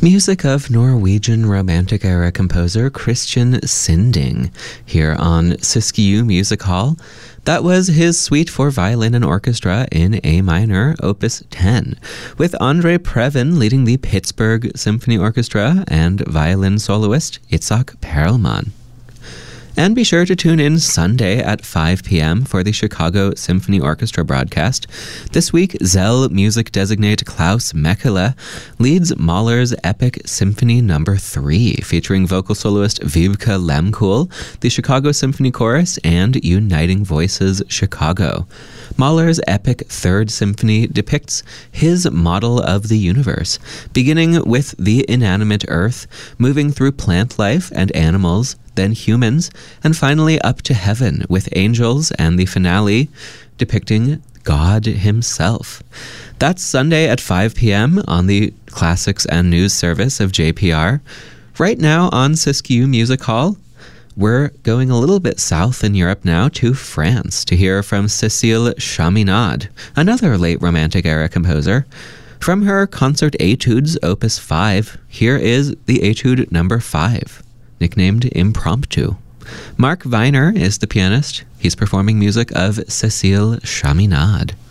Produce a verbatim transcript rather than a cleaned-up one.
Music of Norwegian Romantic era composer Christian Sinding here on Siskiyou Music Hall. That was his suite for violin and orchestra in A minor, opus ten, with Andre Previn leading the Pittsburgh Symphony Orchestra and violin soloist Itzhak Perlman. And be sure to tune in Sunday at five p.m. for the Chicago Symphony Orchestra broadcast. This week, Zell music designate Klaus Mekele leads Mahler's Epic Symphony Number three, featuring vocal soloist Vibeke Lemkuhl, the Chicago Symphony Chorus, and Uniting Voices Chicago. Mahler's epic Third Symphony depicts his model of the universe, beginning with the inanimate earth, moving through plant life and animals, then humans, and finally up to heaven with angels, and the finale depicting God himself. That's Sunday at five p.m. on the Classics and News service of J P R. Right now on Siskiyou Music Hall, we're going a little bit south in Europe now to France to hear from Cécile Chaminade, another late Romantic era composer. From her Concert Etudes Opus five, here is the Etude number five, nicknamed Impromptu. Mark Weiner is the pianist. He's performing music of Cécile Chaminade.